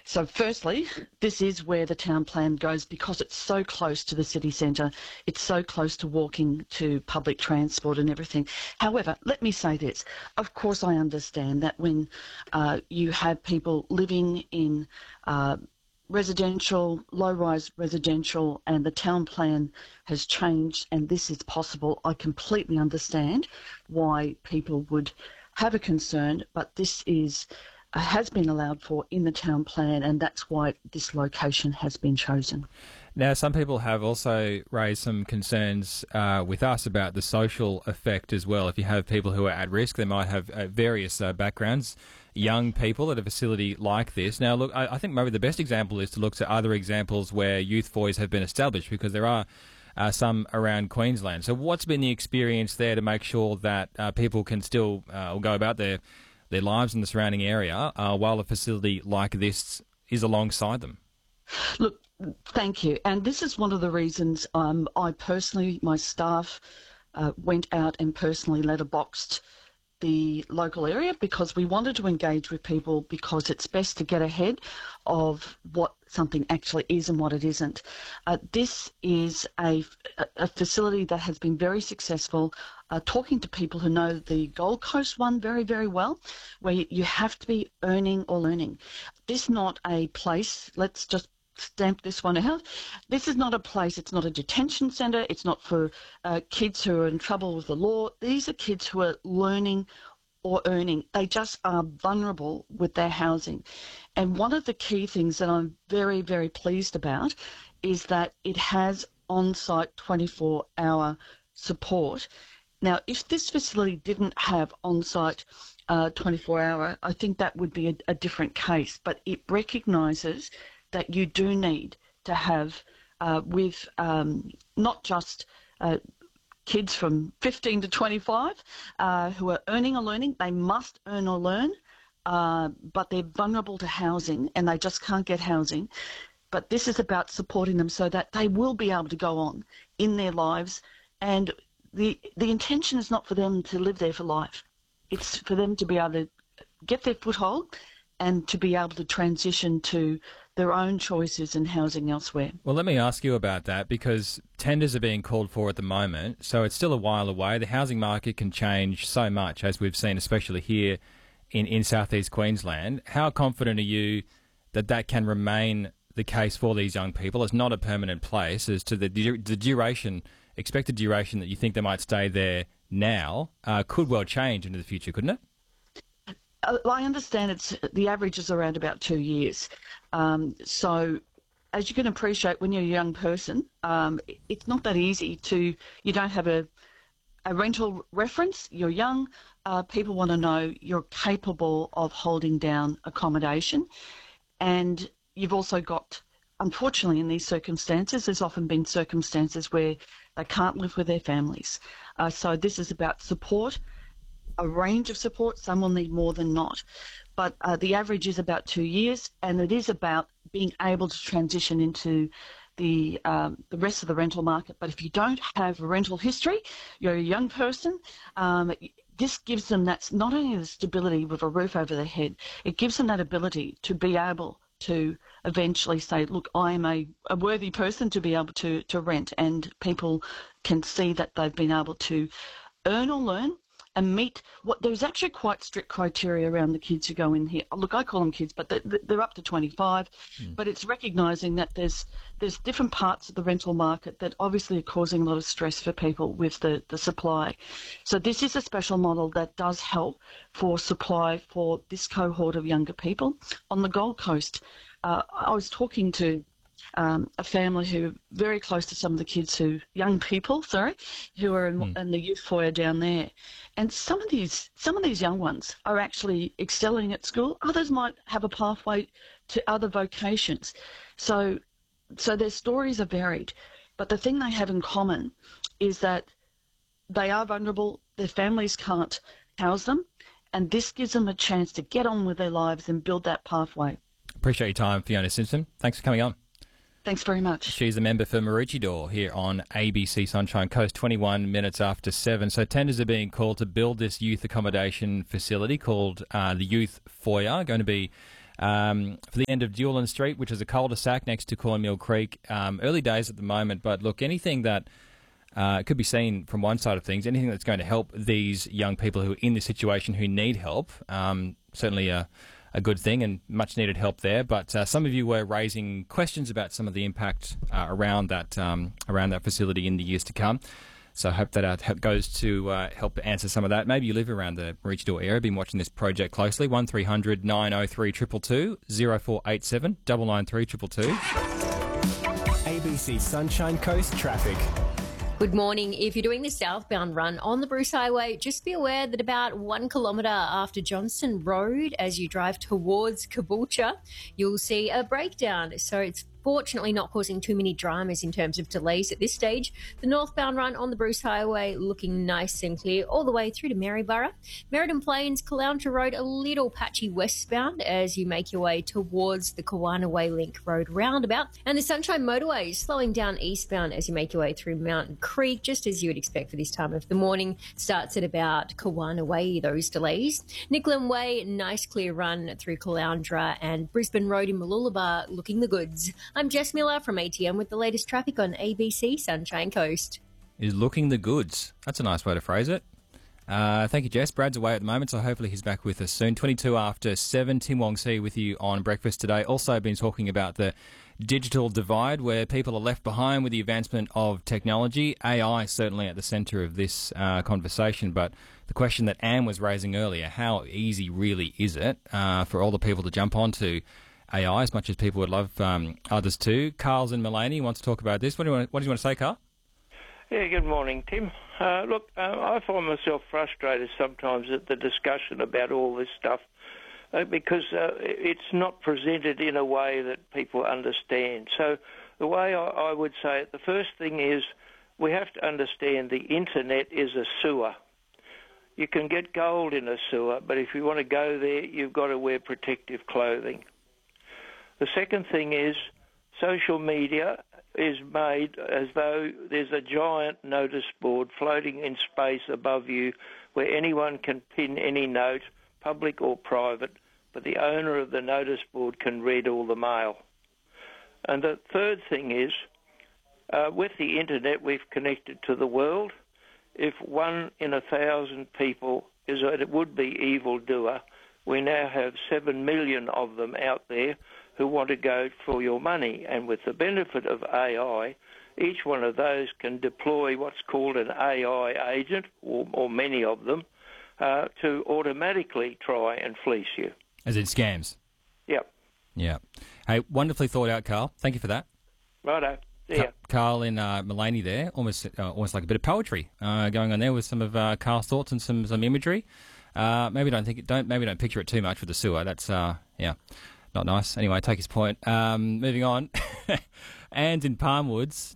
So firstly, this is where the town plan goes because it's so close to the city centre. It's so close to walking to public transport and everything. However, let me say this. Of course, I understand that when you have people living in residential, low-rise residential, and the town plan has changed and this is possible, I completely understand why people would have a concern, but this has been allowed for in the town plan, and that's why this location has been chosen. Now, some people have also raised some concerns with us about the social effect as well. If you have people who are at risk, they might have various backgrounds, young people at a facility like this. Now, look, I think maybe the best example is to look to other examples where youth foyers have been established, because there are some around Queensland. So what's been the experience there to make sure that people can still go about their lives in the surrounding area while a facility like this is alongside them? Look, thank you. And this is one of the reasons I personally, my staff, went out and personally letterboxed the local area, because we wanted to engage with people, because it's best to get ahead of what something actually is and what it isn't. This is a facility that has been very successful. Talking to people who know the Gold Coast one very, very well, where you have to be earning or learning. This is not a place, let's just stamp this one out. This is not a place, it's not a detention centre, it's not for kids who are in trouble with the law. These are kids who are learning or earning. They just are vulnerable with their housing. And one of the key things that I'm very, very pleased about is that it has on-site 24-hour support. Now, if this facility didn't have on-site 24-hour, I think that would be a different case. But it recognises that you do need to have with not just kids from 15 to 25 who are earning or learning. They must earn or learn, but they're vulnerable to housing and they just can't get housing. But this is about supporting them so that they will be able to go on in their lives. And the intention is not for them to live there for life. It's for them to be able to get their foothold and to be able to transition to their own choices and housing elsewhere. Well, let me ask you about that, because tenders are being called for at the moment, so it's still a while away. The housing market can change so much, as we've seen, especially here in southeast Queensland. How confident are you that that can remain the case for these young people? It's not a permanent place. As to the duration, expected duration that you think they might stay there now could well change into the future, couldn't it? I understand the average is around about 2 years. So as you can appreciate, when you're a young person, it's not that easy you don't have a rental reference, you're young, people want to know you're capable of holding down accommodation. And you've also got, unfortunately in these circumstances, there's often been circumstances where they can't live with their families. So this is about support, a range of support. Some will need more than not. But the average is about 2 years, and it is about being able to transition into the rest of the rental market. But if you don't have a rental history, you're a young person, this gives them that, not only the stability with a roof over their head, it gives them that ability to be able to eventually say, look, I am a worthy person to be able to rent, and people can see that they've been able to earn or learn and meet what there's actually quite strict criteria around the kids who go in here. Look, I call them kids, but they're up to 25. But it's recognising that there's different parts of the rental market that obviously are causing a lot of stress for people with the supply. So this is a special model that does help for supply for this cohort of younger people. On the Gold Coast, I was talking to a family who very close to some of the kids young people who are in the youth foyer down there. And some of these young ones are actually excelling at school. Others might have a pathway to other vocations. So their stories are varied. But the thing they have in common is that they are vulnerable, their families can't house them, and this gives them a chance to get on with their lives and build that pathway. Appreciate your time, Fiona Simpson. Thanks for coming on. Thanks very much. She's a member for Maroochydore here on ABC Sunshine Coast, 21 minutes after 7. So tenders are being called to build this youth accommodation facility called the Youth Foyer, going to be for the end of Dewland Street, which is a cul-de-sac next to Cornmeal Creek. Early days at the moment, but look, anything that could be seen from one side of things, anything that's going to help these young people who are in this situation who need help, certainly a good thing and much needed help there. But some of you were raising questions about some of the impact around that facility in the years to come. So I hope that goes to help answer some of that. Maybe you live around the Maroochydore area, been watching this project closely. 1300 903 222 0487 993 222. ABC Sunshine Coast traffic. Good morning. If you're doing the southbound run on the Bruce Highway, just be aware that about 1 kilometre after Johnston Road, as you drive towards Caboolture, you'll see a breakdown. So it's fortunately not causing too many dramas in terms of delays at this stage. The northbound run on the Bruce Highway looking nice and clear all the way through to Maryborough. Merredin Plains, Caloundra Road, a little patchy westbound as you make your way towards the Kawana Link Road roundabout. And the Sunshine Motorway is slowing down eastbound as you make your way through Mountain Creek, just as you would expect for this time of the morning. Starts at about Kawana Way, those delays. Nicklin Way, nice clear run through Caloundra, and Brisbane Road in Mooloolaba looking the goods. I'm Jess Miller from ATM with the latest traffic on ABC Sunshine Coast. Is looking the goods. That's a nice way to phrase it. Thank you, Jess. Brad's away at the moment, so hopefully he's back with us soon. 22 after 7, Tim Wong See with you on Breakfast today. Also been talking about the digital divide where people are left behind with the advancement of technology. AI is certainly at the centre of this conversation, but the question that Anne was raising earlier, how easy really is it for all the people to jump onto AI, as much as people would love others too. Carl's in Mullaney wants to talk about this. What do you want to say, Carl? Yeah, good morning, Tim. Look, I find myself frustrated sometimes at the discussion about all this stuff because it's not presented in a way that people understand. So the way I would say it, the first thing is we have to understand the internet is a sewer. You can get gold in a sewer, but if you want to go there, you've got to wear protective clothing. The second thing is social media is made as though there's a giant notice board floating in space above you where anyone can pin any note, public or private, but the owner of the notice board can read all the mail. And the third thing is, with the internet, we've connected to the world. If 1 in 1,000 people is a would-be evildoer, we now have 7 million of them out there who want to go for your money. And with the benefit of AI, each one of those can deploy what's called an AI agent, or many of them, to automatically try and fleece you. As in scams? Yep. Yeah. Hey, wonderfully thought out, Carl. Thank you for that. Righto. Yeah. Carl in Mullaney there, almost like a bit of poetry going on there with some of Carl's thoughts and some imagery. Maybe don't picture it too much with the sewer. That's not nice. Anyway, take his point. Moving on. And in Palmwoods,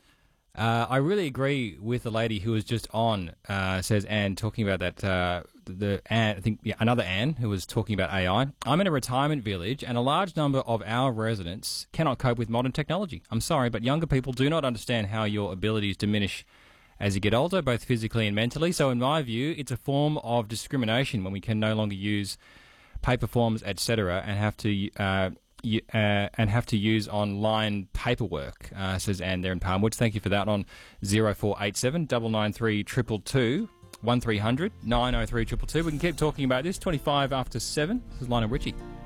I really agree with the lady who was just on, says Anne, talking about that, another Anne who was talking about AI. I'm in a retirement village and a large number of our residents cannot cope with modern technology. I'm sorry, but younger people do not understand how your abilities diminish as you get older, both physically and mentally. So in my view, it's a form of discrimination when we can no longer use paper forms, etc., and have to use online paperwork, says Anne there in Palmwoods. Thank you for that on 0487 993 222 1300 903 222. We can keep talking about this. 25 after 7. This is Lionel Richie.